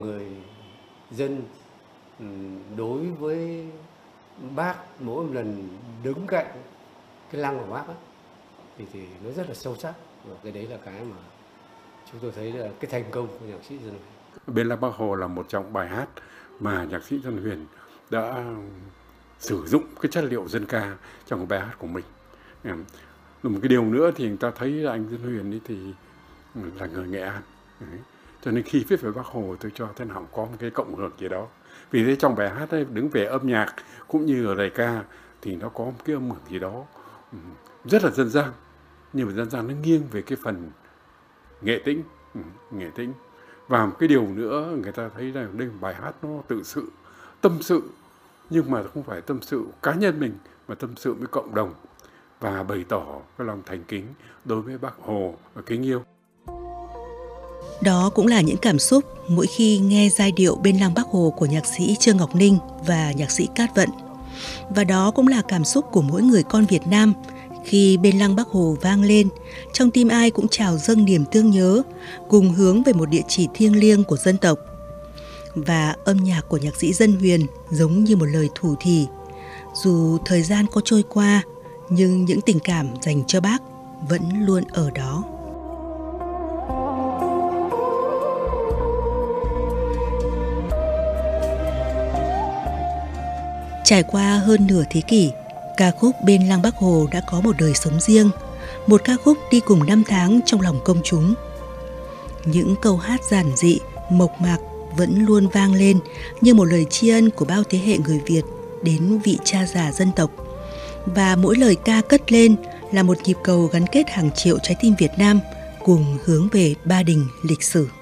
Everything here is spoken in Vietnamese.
Người dân đối với Bác mỗi một lần đứng cạnh cái lăng của Bác ấy, thì nó rất là sâu sắc, và cái đấy là cái mà chúng tôi thấy là cái thành công của nhạc sĩ Dân Huyền. Bên lăng Bác Hồ là một trong bài hát mà nhạc sĩ Dân Huyền đã sử dụng cái chất liệu dân ca trong cái bài hát của mình. Một cái điều nữa thì người ta thấy là anh Dân Huyền ấy thì là người Nghệ An. Đấy. Cho nên khi viết về Bác Hồ tôi cho thế nào có một cái cộng hưởng gì đó. Vì thế trong bài hát ấy, đứng về âm nhạc cũng như ở lời ca thì nó có một cái âm hưởng gì đó rất là dân gian. Nhưng mà dân gian nó nghiêng về cái phần nghệ tĩnh. Nghệ tĩnh. Và một cái điều nữa người ta thấy là đây bài hát nó tự sự, tâm sự, nhưng mà không phải tâm sự cá nhân mình mà tâm sự với cộng đồng và bày tỏ cái lòng thành kính đối với Bác Hồ và kính yêu. Đó cũng là những cảm xúc mỗi khi nghe giai điệu Bên lăng Bác Hồ của nhạc sĩ Trương Ngọc Ninh và nhạc sĩ Cát Vận. Và đó cũng là cảm xúc của mỗi người con Việt Nam khi Bên lăng Bác Hồ vang lên, trong tim ai cũng trào dâng niềm thương nhớ, cùng hướng về một địa chỉ thiêng liêng của dân tộc. Và âm nhạc của nhạc sĩ Dân Huyền giống như một lời thủ thỉ. Dù thời gian có trôi qua, nhưng những tình cảm dành cho Bác vẫn luôn ở đó. Trải qua hơn nửa thế kỷ, ca khúc Bên lăng Bác Hồ đã có một đời sống riêng, một ca khúc đi cùng năm tháng trong lòng công chúng. Những câu hát giản dị, mộc mạc vẫn luôn vang lên như một lời tri ân của bao thế hệ người Việt đến vị cha già dân tộc. Và mỗi lời ca cất lên là một nhịp cầu gắn kết hàng triệu trái tim Việt Nam cùng hướng về Ba Đình lịch sử.